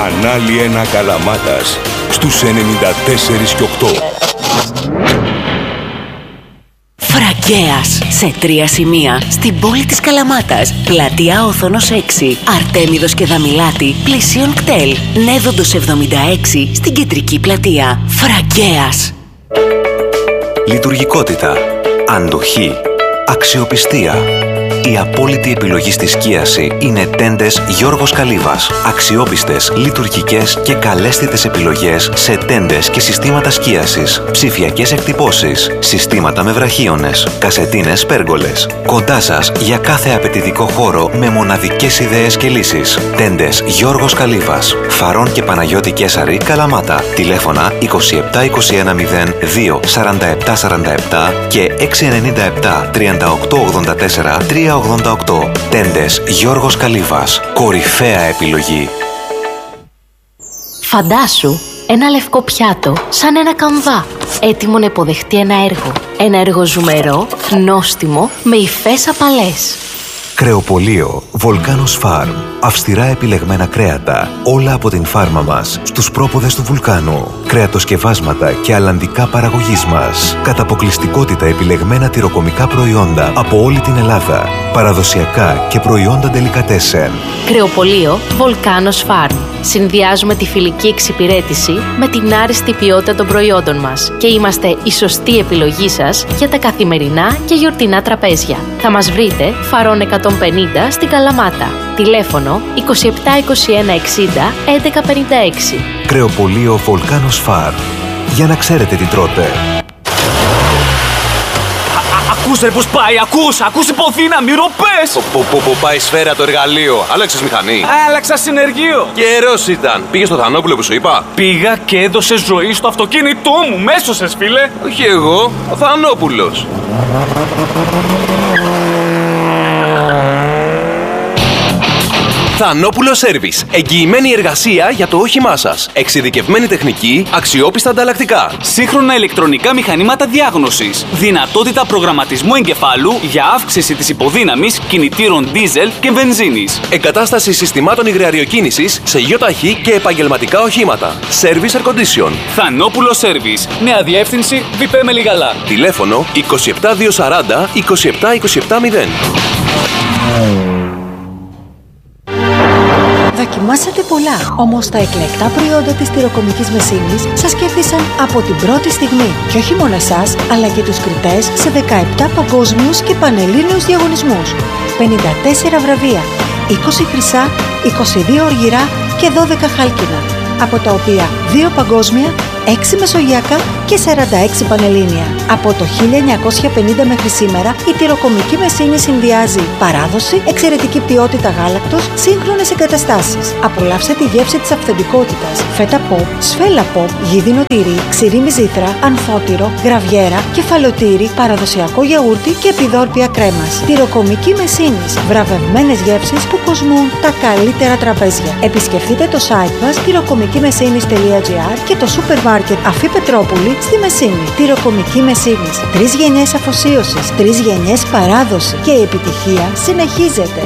Κανάλι 1 Καλαμάτας, στους 94 και 8. Φραγκέας, σε 3 σημεία, στην πόλη της Καλαμάτας. Πλατεία Όθωνος 6, Αρτέμιδος και Δαμιλάτη, πλησίον κτέλ. Νέδοντος 76, στην κεντρική πλατεία. Φραγκέας. Λειτουργικότητα, αντοχή, αξιοπιστία. Η απόλυτη επιλογή στη σκίαση είναι τέντες Γιώργος Καλύβας. Αξιόπιστες, λειτουργικές και καλέσθητες επιλογές σε τέντες και συστήματα σκίασης. Ψηφιακές εκτυπώσεις, συστήματα με βραχίονες, κασετίνες πέργολες. Κοντά σας για κάθε απαιτητικό χώρο με μοναδικές ιδέες και λύσεις. Τέντες Γιώργος Καλύβας. Φαρών και Παναγιώτη Κέσαρη, Καλαμάτα. Τηλέφωνα 27 21 02 47 47 και 697 38 84 388. Τέντες Γιώργος Καλύβας. Κορυφαία επιλογή. Φαντάσου ένα λευκό πιάτο σαν ένα καμβά, έτοιμο να υποδεχτεί ένα έργο. Ένα έργο ζουμερό, νόστιμο, με υφές απαλές. Κρεοπωλείο Volcanos Farm. Αυστηρά επιλεγμένα κρέατα, όλα από την φάρμα μας, στους πρόποδες του βουλκάνου. Κρεατοσκευάσματα και αλλαντικά παραγωγής μας. Κατά αποκλειστικότητα επιλεγμένα τυροκομικά προϊόντα από όλη την Ελλάδα. Παραδοσιακά και προϊόντα ντελικατέσεν. Κρεοπωλείο Volcanos Farm. Συνδυάζουμε τη φιλική εξυπηρέτηση με την άριστη ποιότητα των προϊόντων μας και είμαστε η σωστή επιλογή σας για τα καθημερινά και γιορτινά τραπέζια. Θα μας βρείτε Φαρών 150 στην Καλαμάτα. Τηλέφωνο 27 21 60 11 56. Κρεοπωλείο Volcanos Farm. Για να ξέρετε τι τρώτε. Ακούς ρε πως πάει, ακούς υποδύναμη, ροπές! Που πάει σφαίρα το εργαλείο. Άλλαξες μηχανή. Άλλαξα συνεργείο. Καιρός ήταν. Πήγες στο Θανόπουλο που σου είπα. Πήγα και έδωσε ζωή στο αυτοκίνητό μου. Μέσωσες φίλε. Όχι εγώ, ο Θανόπουλος. Θανόπουλο Σέρβις. Εγγυημένη εργασία για το όχημά σας. Εξειδικευμένη τεχνική, αξιόπιστα ανταλλακτικά. Σύγχρονα ηλεκτρονικά μηχανήματα διάγνωσης. Δυνατότητα προγραμματισμού εγκεφάλου για αύξηση της υποδύναμης κινητήρων δίζελ και βενζίνης. Εγκατάσταση συστημάτων υγραεριοκίνησης σε ΙΟΤΑΧΗ και επαγγελματικά οχήματα. Service Air Condition. Θανόπουλο Σέρβις. Νέα διεύθυνση Βιπέ Μελιγαλά. Τηλέφωνο 27 240 27 27 0. Δοκιμάσατε πολλά, όμως τα εκλεκτά προϊόντα της τυροκομικής μεσίνης σας κέρδισαν από την πρώτη στιγμή. Και όχι μόνο εσάς, αλλά και τους κριτές σε 17 παγκόσμιους και πανελλήνιους διαγωνισμούς. 54 βραβεία, 20 χρυσά, 22 οργυρά και 12 χάλκινα, από τα οποία 2 παγκόσμια, 6 μεσογειακά και 46 πανελλήνια. Από το 1950 μέχρι σήμερα, η τυροκομική μεσίνη συνδυάζει παράδοση, εξαιρετική ποιότητα γάλακτος, σύγχρονες εγκαταστάσεις. Απολαύστε τη γεύση της αυθεντικότητας. Φέτα pop, σφέλα pop, γίδινο τυρί, ξηρή μυζήθρα, ανθότυρο, γραβιέρα, κεφαλοτήρι, παραδοσιακό γιαούρτι και επιδόρπια κρέμας. Τυροκομική μεσίνης. Βραβευμένες γεύσεις που κοσμούν τα καλύτερα τραπέζια. Επισκεφτείτε το site μας τυροκομικημεσίνης.gr και το σούπερ μάρκετ Αφή Πετρόπουλη στη Μεσίνη. Τυροκομική Μεσίνης. 3 γενιές αφοσίωσης, 3 γενιές παράδοση και η επιτυχία συνεχίζεται.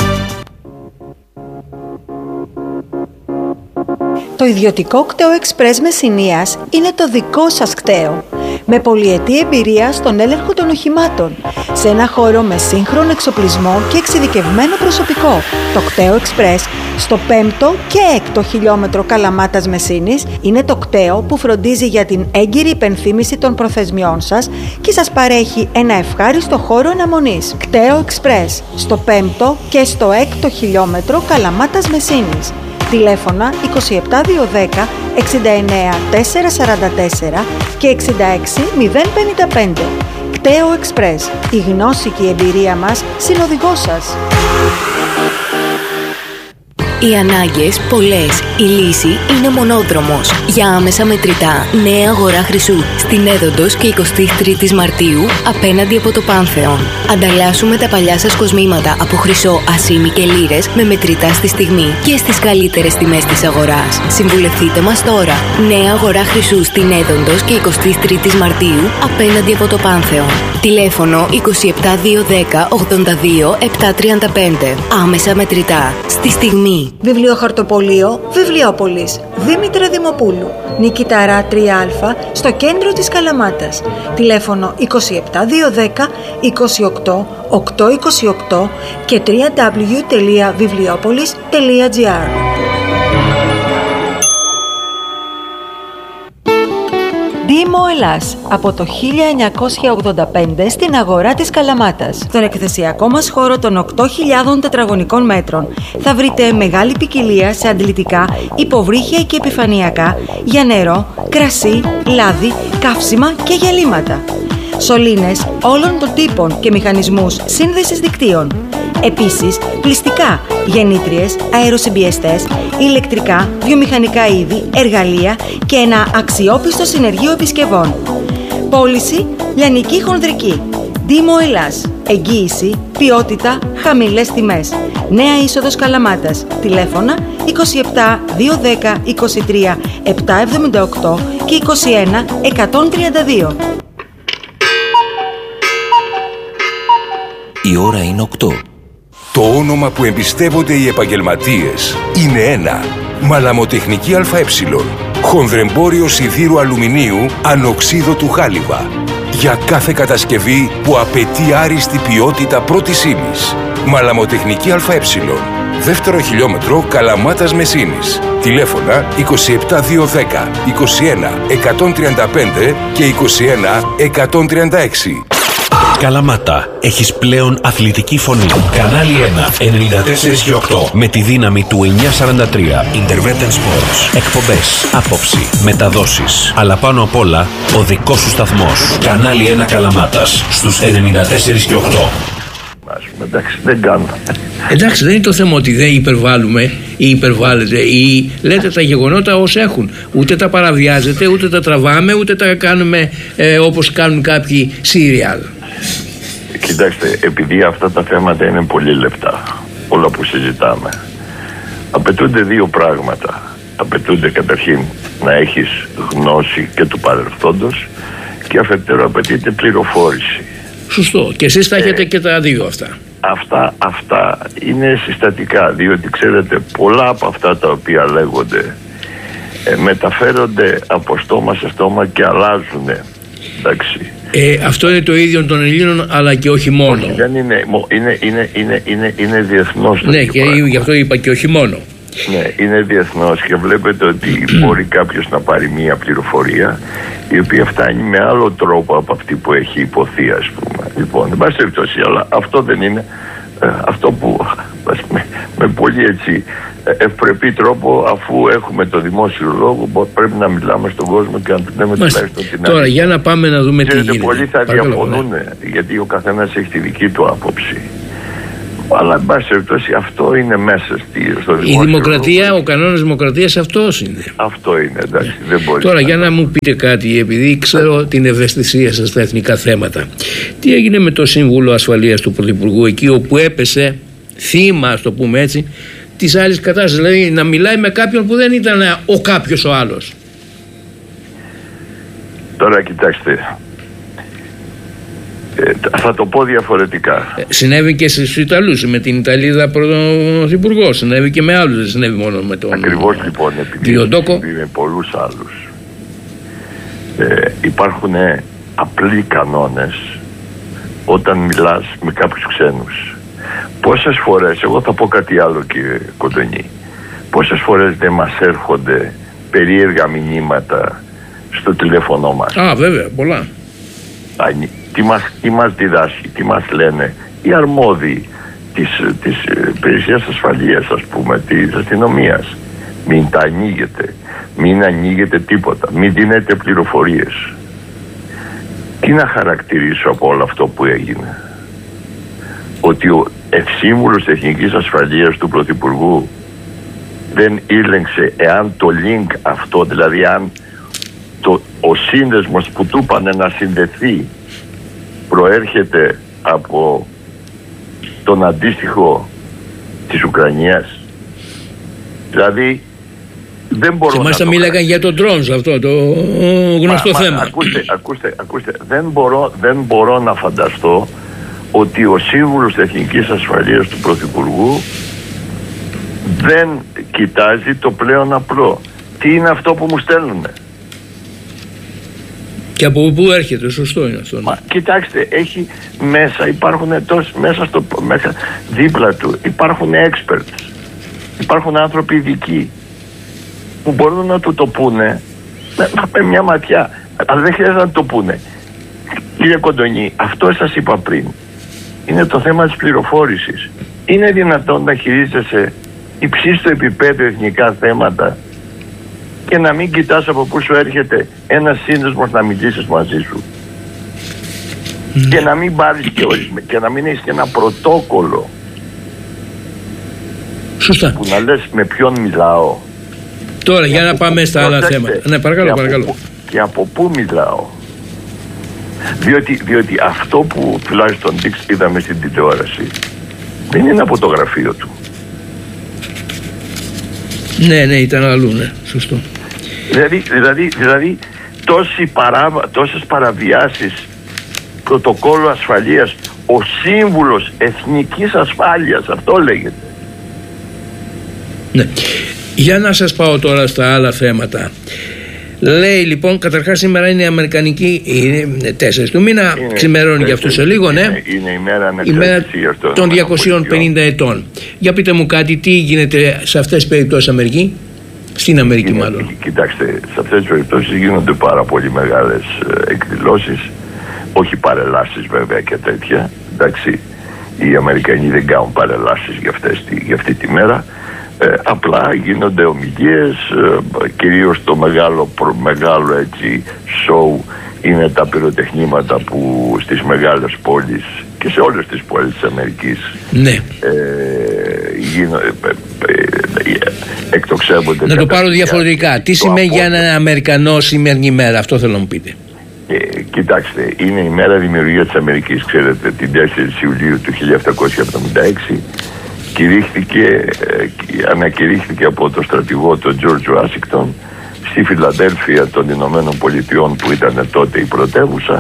Το ιδιωτικό κτέο Express Μεσσηνίας είναι το δικό σας κτέο. Με πολυετή εμπειρία στον έλεγχο των οχημάτων, σε ένα χώρο με σύγχρονο εξοπλισμό και εξειδικευμένο προσωπικό. Το κτέο Express στο 5ο και 6ο χιλιόμετρο Καλαμάτας Μεσσήνης είναι το κτέο που φροντίζει για την έγκυρη υπενθύμηση των προθεσμιών σας και σας παρέχει ένα ευχάριστο χώρο αναμονής. Κτέο Express στο 5ο και στο 6ο χιλιόμετρο Καλαμάτας Μεσσήνης. Τηλέφωνα 27210 69 444 και 66 055. Κτέο Express. Η γνώση και η εμπειρία μας συνοδηγός σας. Οι ανάγκες πολλές. Η λύση είναι μονόδρομος. Για άμεσα μετρητά, νέα αγορά Χρυσού. Στην Έδοντος και 23 Μαρτίου, απέναντι από το Πάνθεον. Ανταλλάσσουμε τα παλιά σας κοσμήματα από χρυσό, ασήμι και λίρες με μετρητά στη στιγμή και στις καλύτερες τιμές της αγοράς. Συμβουλευτείτε μας τώρα. Νέα αγορά Χρυσού στην Έδοντος και 23 Μαρτίου, απέναντι από το Πάνθεον. Τηλέφωνο 27 210 82 735. Άμεσα μετρητά. Στη στιγμή. Βιβλιοχαρτοπωλείο Βιβλιόπολης Δήμητρα Δημοπούλου, Νικηταρά 3α, στο κέντρο της Καλαμάτας. Τηλέφωνο 27210 28 828 και www.βιβλιόπολης.gr. Δήμο Ελλάς, από το 1985 στην αγορά της Καλαμάτας. Στον εκθεσιακό μας χώρο των 8.000 τετραγωνικών μέτρων θα βρείτε μεγάλη ποικιλία σε αντλητικά, υποβρύχια και επιφανειακά για νερό, κρασί, λάδι, καύσιμα και γυαλίματα. Σωλήνες όλων των τύπων και μηχανισμούς σύνδεσης δικτύων. Επίσης, πλυστικά, γεννήτριες, αεροσυμπιεστές, ηλεκτρικά, βιομηχανικά είδη, εργαλεία και ένα αξιόπιστο συνεργείο επισκευών. Πώληση λιανική χονδρική. Δήμο Ελλάς. Εγγύηση, ποιότητα, χαμηλές τιμές. Νέα είσοδος Καλαμάτας. Τηλέφωνα 27 210 23 778 και 21 132. Η ώρα είναι 8. Το όνομα που εμπιστεύονται οι επαγγελματίες είναι ένα. Μαλαμοτεχνική ΑΕ. Χονδρεμπόριο σιδήρου αλουμινίου ανοξίδωτου χάλιβα. Για κάθε κατασκευή που απαιτεί άριστη ποιότητα πρώτης ύλης. Μαλαμοτεχνική ΑΕ. Δεύτερο χιλιόμετρο Καλαμάτας Μεσίνης. Τηλέφωνα 27210 21 135 και 21 136. Καλαμάτα, έχεις πλέον αθλητική φωνή. Κανάλι 1, 94 και 8. Με τη δύναμη του 943. Intervention Sports. Εκπομπές, άποψη, μεταδόσεις. Αλλά πάνω απ' όλα, ο δικός σου σταθμός. Κανάλι 1 Καλαμάτας, στους 94 και 8. Εντάξει, δεν κάνουμε. Εντάξει, δεν είναι το θέμα ότι δεν υπερβάλλουμε ή υπερβάλλετε ή λέτε τα γεγονότα ως έχουν. Ούτε τα παραβιάζετε, ούτε τα τραβάμε, ούτε τα κάνουμε όπως κάνουν κάποιοι σύριαλ. Κοιτάξτε, επειδή αυτά τα θέματα είναι πολύ λεπτά, όλα που συζητάμε, απαιτούνται δύο πράγματα. Απαιτούνται καταρχήν να έχεις γνώση και του παρελθόντος και αφετέρου απαιτείται πληροφόρηση. Σωστό. Και εσείς θα έχετε και τα δύο αυτά. Αυτά είναι συστατικά, διότι ξέρετε πολλά από αυτά τα οποία λέγονται μεταφέρονται από στόμα σε στόμα και αλλάζουν. Εντάξει. Αυτό είναι το ίδιο των Ελλήνων, αλλά και όχι μόνο. Όχι, δεν είναι διεθνώς. Ναι, και γι' αυτό είπα και όχι μόνο. Ναι, είναι διεθνώς και βλέπετε ότι μπορεί κάποιος να πάρει μία πληροφορία η οποία φτάνει με άλλο τρόπο από αυτή που έχει υποθεί, ας πούμε. Λοιπόν, δεν πάση περιπτώσει, αλλά αυτό δεν είναι αυτό που με πολύ έτσι ευπρεπή τρόπο, αφού έχουμε το δημόσιο λόγο, πρέπει να μιλάμε στον κόσμο και να του λέμε τουλάχιστον την άλλη. Τώρα για να πάμε να δούμε τι γίνεται. Πολλοί θα διαφωνούν, γιατί ο καθένας έχει τη δική του άποψη. Αλλά εν πάση περιπτώσει αυτό είναι μέσα στο δημόσιο. Η δημοκρατία, λόγο. Ο κανόνας δημοκρατίας αυτός είναι. Αυτό είναι, εντάξει, δεν μπορεί. Τώρα για να μου πείτε κάτι, επειδή ξέρω την ευαισθησία σας στα εθνικά θέματα. Τι έγινε με το Σύμβουλο Ασφαλείας του Πρωθυπουργού, εκεί όπου έπεσε θύμα, ας το πούμε έτσι, της άλλης κατάστασης, δηλαδή να μιλάει με κάποιον που δεν ήταν ο κάποιος ο άλλος. Τώρα κοιτάξτε, θα το πω διαφορετικά. Συνέβη και στους Ιταλούς, με την Ιταλίδα πρωθυπουργό, συνέβη και με άλλους, δεν συνέβη μόνο με τον Ακριβώς λοιπόν, επειδή με πολλούς άλλους. Υπάρχουν απλοί κανόνες όταν μιλάς με κάποιους ξένους. Πόσες φορές, εγώ θα πω κάτι άλλο κύριε Κοντονή, πόσες φορές δεν μας έρχονται περίεργα μηνύματα στο τηλέφωνο μας. Α, βέβαια, πολλά. Τι μας διδάσκει, τι μας λένε οι αρμόδιοι της υπηρεσίας ασφαλείας, ας πούμε, της αστυνομίας. Μην τα ανοίγετε, μην ανοίγετε τίποτα, μην δίνετε πληροφορίες. Τι να χαρακτηρίσω από όλο αυτό που έγινε? Ότι ο σύμβουλος Εθνικής Ασφαλείας του Πρωθυπουργού δεν ήλεγξε εάν το link αυτό, δηλαδή αν ο σύνδεσμος που του είπανε να συνδεθεί προέρχεται από τον αντίστοιχο της Ουκρανίας. Δηλαδή δεν μπορώ. Και μάλιστα μίλαγαν για τον drones, αυτό το γνωστό θέμα. Ακούστε, δεν μπορώ να φανταστώ ότι ο σύμβουλος Εθνικής Ασφαλείας του Πρωθυπουργού δεν κοιτάζει το πλέον απλό. Τι είναι αυτό που μου στέλνουνε? Και από πού έρχεται? Σωστό είναι αυτό. Μα, κοιτάξτε, έχει μέσα, υπάρχουν μέσα δίπλα του υπάρχουν experts, υπάρχουν άνθρωποι ειδικοί που μπορούν να του το πούνε με μια ματιά, αλλά δεν χρειάζεται να το πούνε. Κύριε Κοντονή, αυτό σας είπα πριν, είναι το θέμα της πληροφόρησης. Είναι δυνατόν να χειρίζεσαι υψίστου επίπεδου εθνικά θέματα και να μην κοιτάς από πού σου έρχεται ένας σύνδεσμος να μιλήσεις μαζί σου? Και να μην πάρεις και να μην έχεις και ένα πρωτόκολλο. Σωστά. Που να λες με ποιον μιλάω. Τώρα για να πάμε στα άλλα θέματα. Ναι, παρακαλώ. Και από πού μιλάω. Διότι αυτό που τουλάχιστον είδαμε στην τηλεόραση δεν είναι από το γραφείο του. Ναι, ήταν αλλού, ναι, σωστό. Δηλαδή τόσες παραβιάσεις πρωτοκόλλου ασφαλείας, ο σύμβουλος εθνικής ασφάλειας, αυτό λέγεται. Ναι. Για να σας πάω τώρα στα άλλα θέματα. Λέει λοιπόν, καταρχάς σήμερα είναι η Αμερικανική, είναι 4 του μήνα, ξημερώνει για αυτού σε λίγο, ναι. Είναι η μέρα των 250 ετών. Για πείτε μου κάτι, τι γίνεται σε αυτές τις περιπτώσεις Αμερική, στην Αμερική μάλλον. Κοιτάξτε, σε αυτές τις περιπτώσεις γίνονται πάρα πολύ μεγάλες εκδηλώσεις, όχι παρελάσεις βέβαια και τέτοια. Εντάξει, οι Αμερικανοί δεν κάνουν παρελάσεις για αυτή τη μέρα. Απλά γίνονται ομιλίες, κυρίως το μεγάλο έτσι show είναι τα πυροτεχνήματα που στις μεγάλες πόλεις και σε όλες τις πόλεις της Αμερικής εκτοξεύονται. Να το πάρω διαφορετικά. Τι σημαίνει για έναν Αμερικανό σημερινή μέρα, αυτό θέλω να μου πείτε. Κοιτάξτε, είναι η μέρα δημιουργίας της Αμερικής, ξέρετε, την 4 Ιουλίου του 1776 ανακηρύχθηκε από το στρατηγό τον George Washington στη Φιλαδέλφια των Ηνωμένων Πολιτειών, που ήταν τότε η πρωτεύουσα,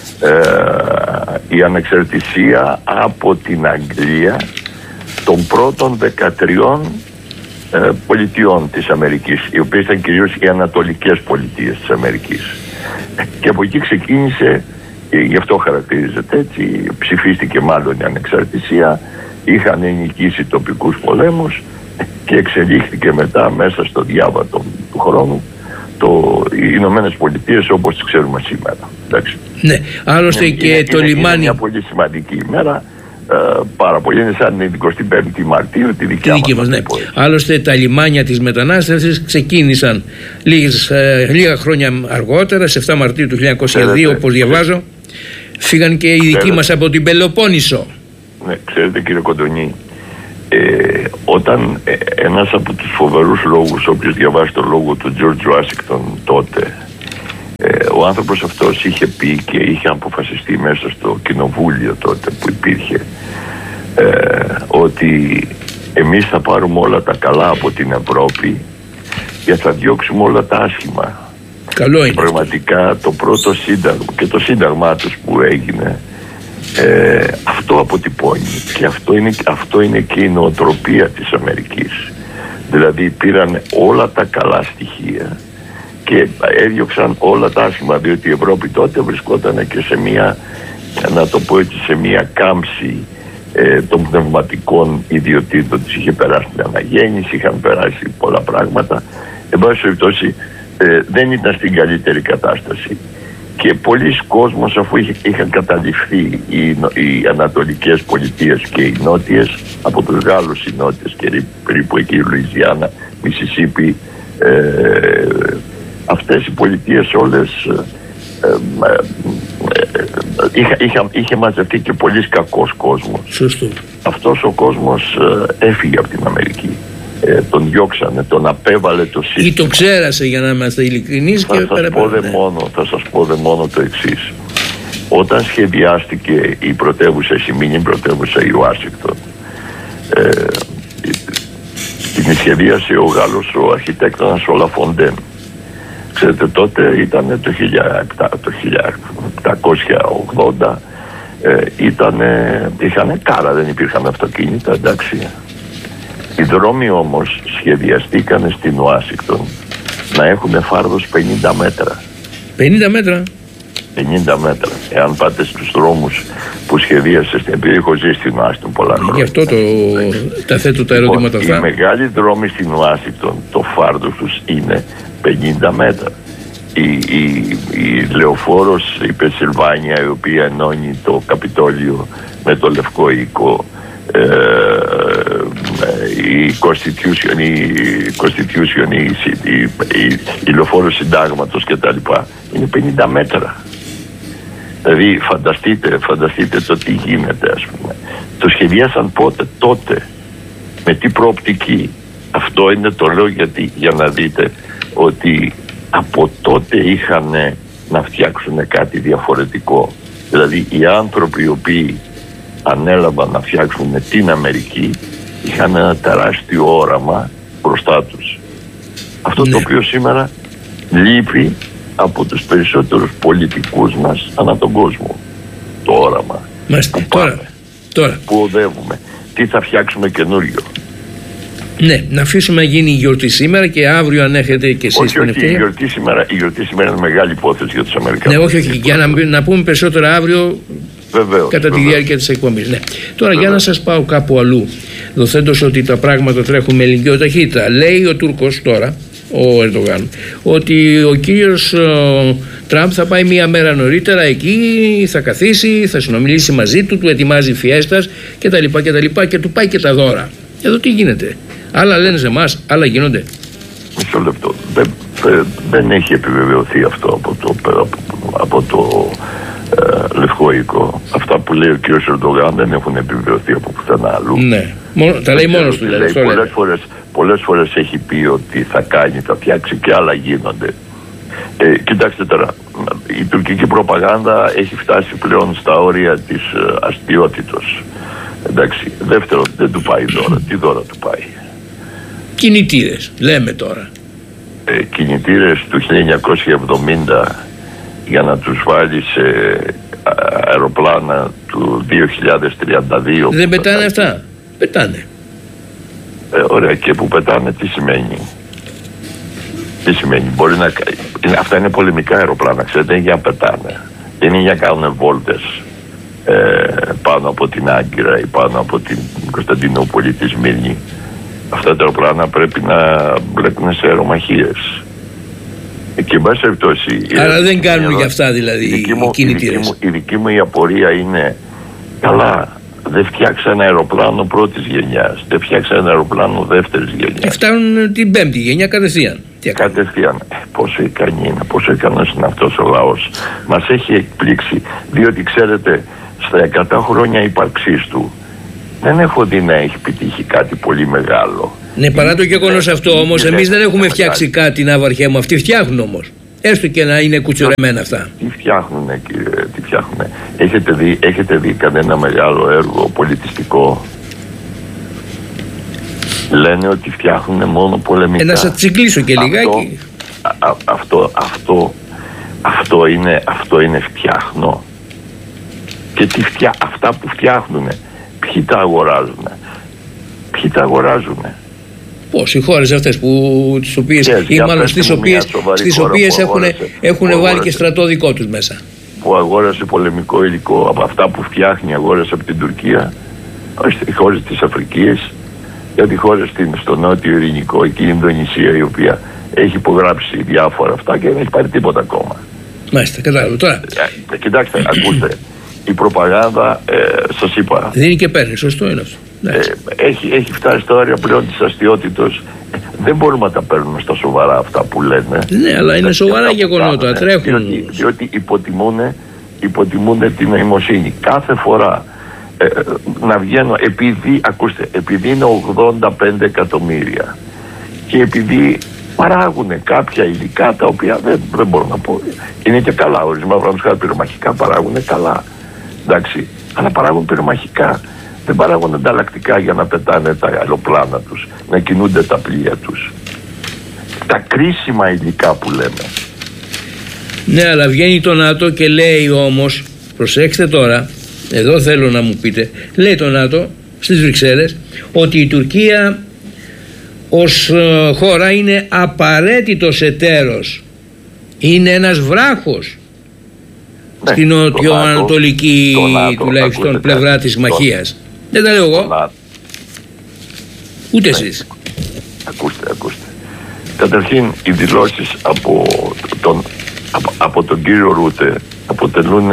η ανεξαρτησία από την Αγγλία των πρώτων 13 πολιτιών της Αμερικής, οι οποίες ήταν κυρίως οι ανατολικές πολιτείες της Αμερικής. Και από εκεί ξεκίνησε, γι' αυτό χαρακτηρίζεται έτσι, ψηφίστηκε μάλλον η ανεξαρτησία, είχαν νικήσει τοπικούς πολέμους και εξελίχθηκε μετά μέσα στο διάβατο του χρόνου οι Ηνωμένες Πολιτείες όπως τις ξέρουμε σήμερα. Εντάξει. Ναι, άλλωστε και το λιμάνι. Είναι μια πολύ σημαντική ημέρα, πάρα πολύ, είναι σαν την 25η Μαρτίου τη δική μας. Ναι. Άλλωστε τα λιμάνια της μετανάστευσης ξεκίνησαν λίγα χρόνια αργότερα, σε 7 Μαρτίου του 1902, όπως διαβάζω, φύγαν και οι δικοί μας από την Πελοπόννησο. Ναι, ξέρετε κύριε Κοντονή, όταν ένας από τους φοβερούς λόγους, όποιος διαβάσει το λόγο του George Washington τότε, ο άνθρωπος αυτός είχε πει και είχε αποφασιστεί μέσα στο κοινοβούλιο τότε που υπήρχε, ότι εμείς θα πάρουμε όλα τα καλά από την Ευρώπη και θα διώξουμε όλα τα άσχημα. Καλό είναι. Πραγματικά το πρώτο σύνταγμα και το σύνταγμά τους που έγινε, αυτό αποτυπώνει, και αυτό είναι και η νοοτροπία της Αμερικής. Δηλαδή πήραν όλα τα καλά στοιχεία και έδιωξαν όλα τα άσχημα, διότι η Ευρώπη τότε βρισκόταν και σε μια, να το πω έτσι, σε μια κάμψη των πνευματικών ιδιωτήτων της. Είχε περάσει την αναγέννηση, είχαν περάσει πολλά πράγματα. Εν πάση περιπτώσει δεν ήταν στην καλύτερη κατάσταση. Και πολλοί κόσμος, αφού είχαν καταληφθεί οι ανατολικές πολιτείες και οι νότιες, από τους Γάλλους οι νότιες και περίπου εκεί η Λουιζιάννα, Μισισίπι, αυτές οι πολιτείες όλες είχε μαζευτεί και πολύ κακός κόσμος. Σωστό. Αυτός ο κόσμος έφυγε από την Αμερική. Τον διώξανε, τον απέβαλε το σύστημα. Ή το ξέρασε, για να είμαστε ειλικρινείς. Θα σας πω δε μόνο το εξής. Όταν σχεδιάστηκε η πρωτεύουσα, η μήνυ πρωτεύουσα η Ουάσιγκτον, την σχεδίασε ο Γάλλος ο αρχιτέκτονας ο Λαφοντέν. Ξέρετε, τότε ήταν το 1780, είχαν κάρα, δεν υπήρχαν αυτοκίνητα, εντάξει. Οι δρόμοι όμως σχεδιαστήκαν στην Ουάσιγκτον να έχουν φάρδος 50 μέτρα. 50 μέτρα. 50 μέτρα. Εάν πάτε στους δρόμους που σχεδίασε, επειδή έχω ζήσει στην Ουάσιγκτον πολλά χρόνια. Γι' αυτό τα θέτω τα ερωτήματα αυτά. Οι μεγάλοι δρόμοι στην Ουάσιγκτον, το φάρδος τους είναι 50 μέτρα. Η λεωφόρος, η Πενσιλβάνια, η οποία ενώνει το Καπιτόλιο με το Λευκό Οίκο, η Constitution, η λεωφόρος Συντάγματος κτλ. Είναι 50 μέτρα. Δηλαδή φανταστείτε το τι γίνεται, ας πούμε. Το σχεδιάσαν πότε, τότε, με τι προοπτική. Αυτό είναι, το λέω για να δείτε ότι από τότε είχαν να φτιάξουν κάτι διαφορετικό. Δηλαδή οι άνθρωποι οι οποίοι ανέλαβαν να φτιάξουν την Αμερική είχαν ένα τεράστιο όραμα μπροστά τους. Αυτό το οποίο σήμερα λείπει από τους περισσότερους πολιτικούς μας ανά τον κόσμο. Το όραμα. Μάλιστα. Τώρα. Πού οδεύουμε, τι θα φτιάξουμε καινούριο. Ναι, να αφήσουμε να γίνει η γιορτή σήμερα και αύριο, αν έχετε και εσείς την ευκαιρία. Η γιορτή σήμερα είναι μεγάλη υπόθεση για τους Αμερικανούς. Ναι, όχι, για να πούμε περισσότερα αύριο. Βεβαίως, κατά τη διάρκεια της εκπομπής. Ναι. Τώρα για να σας πάω κάπου αλλού, δοθέντως ότι τα πράγματα τρέχουν με ηλικιό ταχύτητα. Λέει ο Τούρκος τώρα, ο Ερντογάν, ότι ο κύριος Τραμπ θα πάει μία μέρα νωρίτερα εκεί, θα καθίσει, θα συνομιλήσει μαζί του, του ετοιμάζει φιέστας κτλ. Και του πάει και τα δώρα. Εδώ τι γίνεται? Άλλα λένε σε εμάς, άλλα γίνονται. Μισό λεπτό. Δεν έχει επιβεβαιωθεί αυτό από το Λευκό Οίκο. Αυτά που λέει ο κ. Ερντογάν δεν έχουν επιβεβαιωθεί από πουθενά αλλού. Ναι, τα λέει μόνος του. Πολλές φορές έχει πει ότι θα κάνει, θα φτιάξει και άλλα γίνονται. Κοιτάξτε τώρα, η τουρκική προπαγάνδα έχει φτάσει πλέον στα όρια της αστιότητος. Εντάξει, δεύτερον, δεν του πάει δώρα. Τι δώρα του πάει? Κινητήρες, λέμε τώρα. Κινητήρες του 1970 για να τους βάλει σε αεροπλάνα του 2032. Δεν πετάνε αυτά? Πετάνε. Ωραία, και που πετάνε τι σημαίνει? Τι σημαίνει? Μπορεί να... Αυτά είναι πολεμικά αεροπλάνα, ξέρετε, για να πετάνε. Δεν είναι για να κάνουν βόλτες πάνω από την Άγκυρα ή πάνω από την Κωνσταντινούπολη, τη Σμύρνη. Αυτά τα αεροπλάνα πρέπει να μπλέκουν σε αερομαχίες. Και εν πάση περιπτώσει. Άρα δεν κάνουν για αυτά δηλαδή οι κινητήρες. Η δική μου η απορία είναι, καλά, δεν φτιάξανε αεροπλάνο πρώτης γενιάς, δεν φτιάξανε αεροπλάνο δεύτερης γενιάς. Φτάνουν την πέμπτη γενιά κατευθείαν. Κατευθείαν. Πόσο ικανή είναι, πόσο ικανός είναι αυτός ο λαός. Μας έχει εκπλήξει, διότι ξέρετε, στα 100 χρόνια ύπαρξής του δεν έχω δει να έχει επιτύχει κάτι πολύ μεγάλο. Ναι, παρά το γεγονός αυτό όμως, εμείς δεν έχουμε φτιάξει κάτι, να βαριέμαι. Αυτοί φτιάχνουν όμως. Έστω και να είναι κουτσουρεμένα αυτά. Τι φτιάχνουνε, κύριε, τι φτιάχνουνε? Έχετε δει κανένα μεγάλο έργο πολιτιστικό? Λένε ότι φτιάχνουν μόνο πολεμικά. Να σας τσιγκλίσω και λιγάκι. Αυτό είναι φτιάχνω. Και αυτά που φτιάχνουν, ποιοι τα αγοράζουν? Πώς, οι χώρες αυτές τις οποίες, ή μάλλον στις οποίες έχουν βάλει και στρατό δικό τους μέσα. Που αγόρασε πολεμικό υλικό από αυτά που φτιάχνει, αγόρασε από την Τουρκία, οι χώρες της Αφρικής, γιατί οι χώρες στο νότιο Ειρηνικό, εκεί η Ινδονησία, η οποία έχει υπογράψει διάφορα αυτά και δεν έχει πάρει τίποτα ακόμα. Μάλιστα, κατάλαβα. Τώρα. Κοιτάξτε, ακούστε. Η προπαγάνδα, σας είπα, δίνει και παίρνει, σωστό είναι αυτό. Έχει φτάσει στα όρια πλέον της αστιότητος. Δεν μπορούμε να τα παίρνουμε στα σοβαρά αυτά που λένε. Ναι, αλλά είναι σοβαρά γεγονότα, τρέχουν. Διότι υποτιμούν την νοημοσύνη. Κάθε φορά να βγαίνω, επειδή είναι 85 εκατομμύρια και επειδή παράγουν κάποια υλικά τα οποία δεν μπορώ να πω, είναι και καλά, ορισμένα πράγματα πυρομαχικά παράγουν καλά, εντάξει, αλλά παράγουν πυρομαχικά, δεν παράγουν ανταλλακτικά για να πετάνε τα αεροπλάνα τους, να κινούνται τα πλοία τους, τα κρίσιμα υλικά που λέμε. Ναι, αλλά βγαίνει το ΝΑΤΟ και λέει όμως, προσέξτε τώρα, εδώ θέλω να μου πείτε, λέει το ΝΑΤΟ στις Βρυξέλλες ότι η Τουρκία ως χώρα είναι απαραίτητος εταίρος. Είναι ένας βράχος στην νοτιοανατολική τουλάχιστον πλευρά της μαχίας. Δεν τα λέω εγώ, ούτε εσείς. Ακούστε. Καταρχήν οι δηλώσεις από τον κύριο Ρούτε αποτελούν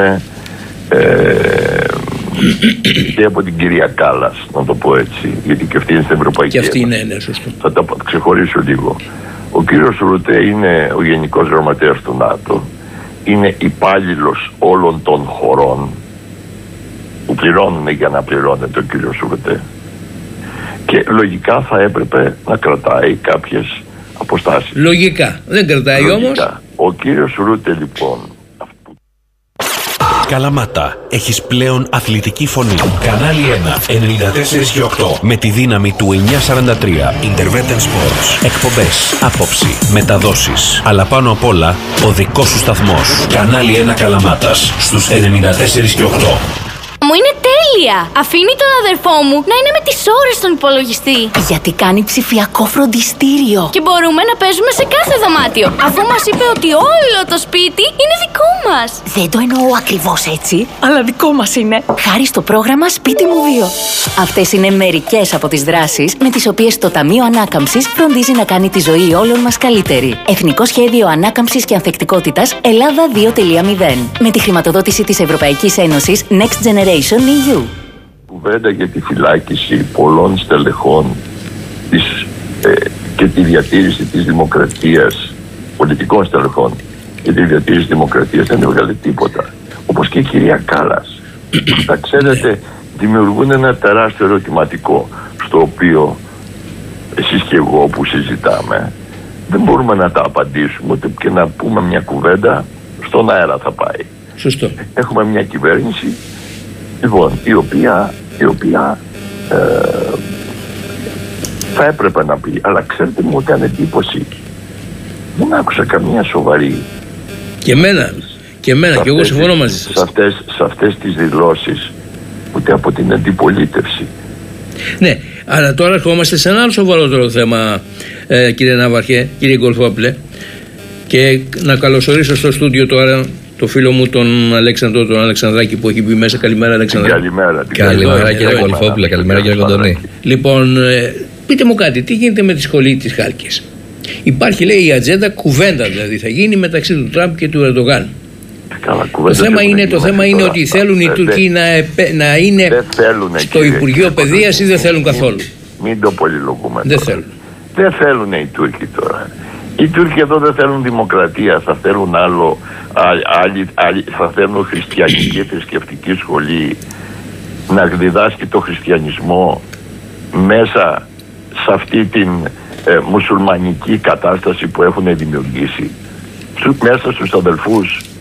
και από την κυρία Κάλλας, να το πω έτσι, γιατί και αυτή είναι στην Ευρωπαϊκή Ένωση. Και αυτή είναι, σωστό. Θα τα ξεχωρίσω λίγο. Ο κύριος Ρούτε είναι ο Γενικός Γραμματέας του ΝΑΤΟ, είναι υπάλληλος όλων των χωρών που πληρώνουν για να πληρώνεται ο κύριος Ρούτε, και λογικά θα έπρεπε να κρατάει κάποιες αποστάσεις. Λογικά. Δεν κρατάει όμως. Ο κύριος Ρούτε λοιπόν. Καλαμάτα, έχεις πλέον αθλητική φωνή. Κανάλι 1, 94 και 8. Με τη δύναμη του 943. Intervetten Sports. Εκπομπές, άποψη, μεταδόσεις. Αλλά πάνω απ' όλα, ο δικός σου σταθμός. Κανάλι 1 Καλαμάτας. Στους 94 και 8. Μου είναι τέλεια! Αφήνει τον αδερφό μου να είναι με τις ώρες στον υπολογιστή. Γιατί κάνει ψηφιακό φροντιστήριο. Και μπορούμε να παίζουμε σε κάθε δωμάτιο, αφού μας είπε ότι όλο το σπίτι είναι δικό μας. Δεν το εννοώ ακριβώς έτσι, αλλά δικό μας είναι. Χάρη στο πρόγραμμα Σπίτι μου 2. Αυτές είναι μερικές από τις δράσεις με τις οποίες το Ταμείο Ανάκαμψης φροντίζει να κάνει τη ζωή όλων μας καλύτερη. Εθνικό Σχέδιο Ανάκαμψης και Ανθεκτικότητας Ελλάδα 2.0. Με τη χρηματοδότηση της Ευρωπαϊκής Ένωσης Next Generation EU. Κουβέντα για τη φυλάκιση πολλών στελεχών και τη διατήρηση της δημοκρατίας, πολιτικών στελεχών και τη διατήρηση της δημοκρατίας δεν έβγαλε τίποτα. Όπως και η κυρία Κάλλας. Τα ξέρετε, δημιουργούν ένα τεράστιο ερωτηματικό, στο οποίο εσείς και εγώ που συζητάμε δεν μπορούμε να τα απαντήσουμε, ούτε και να πούμε μια κουβέντα στον αέρα θα πάει. Σωστό. Έχουμε μια κυβέρνηση λοιπόν, η οποία θα έπρεπε να πει, αλλά ξέρετε, μου έκανε εντύπωση. Δεν άκουσα καμία σοβαρή. Και εμένα, και εγώ συμφωνώ μαζί σας. Σε αυτές τις δηλώσεις, ούτε από την αντιπολίτευση. Ναι, αλλά τώρα ερχόμαστε σε ένα άλλο σοβαρότερο θέμα, κύριε Ναύαρχε, κύριε Γκολφόπουλε, και να καλωσορίσω στο στούντιο τώρα το φίλο μου τον Αλέξανδρο, τον Αλεξανδράκη, που έχει μπει μέσα. Καλημέρα, Αλεξανδράκη. Καλημέρα κύριε Γκολφόπουλε, καλημέρα κύριε Κοντονή. Λοιπόν, πείτε μου κάτι, τι γίνεται με τη σχολή της Χάλκης? Υπάρχει, λέει, η ατζέντα, κουβέντα δηλαδή θα γίνει μεταξύ του Τραμπ και του Ερντογάν. Το θέμα είναι ότι θέλουν οι Τούρκοι να είναι στο Υπουργείο Παιδείας ή δεν θέλουν καθόλου. Μην το πολυλογούμε. Δεν θέλουν οι Τούρκοι τώρα. Οι Τούρκοι εδώ δεν θέλουν δημοκρατία, θα θέλουν θα θέλουν χριστιανική θρησκευτική σχολή να διδάσκει το χριστιανισμό μέσα σε αυτή την μουσουλμανική κατάσταση που έχουν δημιουργήσει μέσα στους αδελφούς